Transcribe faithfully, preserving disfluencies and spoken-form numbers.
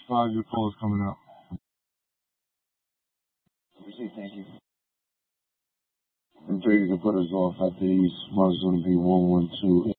five, your call is coming out. Thank you. And three, you can put us off after these. Mother's going to be one one two.